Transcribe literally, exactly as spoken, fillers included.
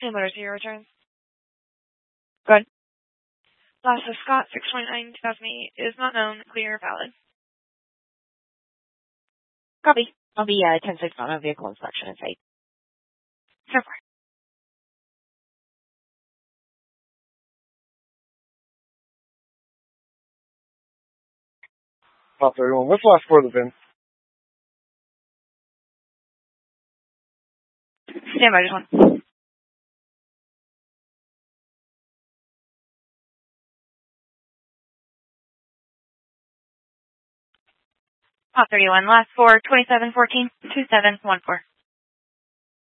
And what are your returns? Good. Last of Scott, six twenty-nine two thousand eight, is not known, clear, valid. Copy. I'll be uh, ten six on a vehicle inspection at site. So far. Top thirty-one. What's the last four of the V I N? Stand by, just one. Top thirty-one, last four, twenty-seven fourteen, two seven one four.